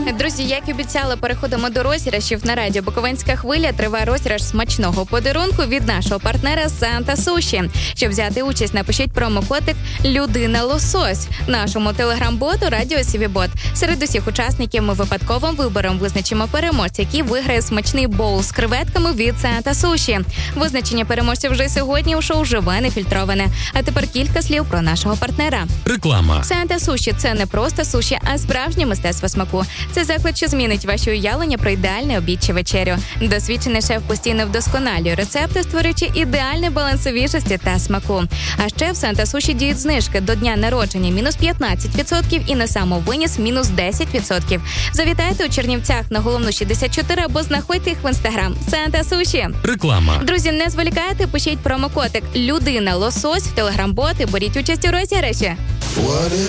Друзі, як і обіцяли, переходимо до розіграшів. На радіо Буковинська хвиля триває розіграш смачного подарунку від нашого партнера Санта Суші. Щоб взяти участь, напишіть промокодик «Людина-лосось» нашому телеграм-боту «Радіо Сівібот». Серед усіх учасників ми випадковим вибором визначимо переможця, який виграє смачний боул з креветками від Санта Суші. Визначення переможця вже сьогодні у шоу «Живе нефільтроване». А тепер кілька слів про нашого партнера. Реклама. Санта Суші – це не просто суші, а справжнє мистецтво смаку. Це заклад, що змінить ваші уявлення про ідеальний обід чи вечерю. Досвідчений шеф постійно вдосконалює рецепти, створюючи ідеальний баланс свіжості та смаку. А ще в Санта Суші діють знижки до дня народження мінус 15% і на самовиніс мінус 10%. Завітайте у Чернівцях на Головну 64 або знаходьте їх в інстаграм Санта Суші. Реклама. Друзі, не зволікайте, пишіть промокодик «Людина-лосось» в телеграм-бот і беріть участь у розіграші.